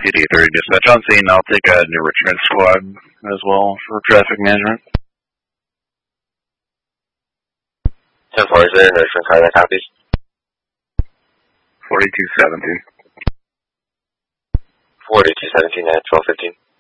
PD3 dispatch on scene. I'll take a New Richmond squad as well for traffic management. 10-4, is there a New Richmond car that copies? 4217. 4217 at 1215.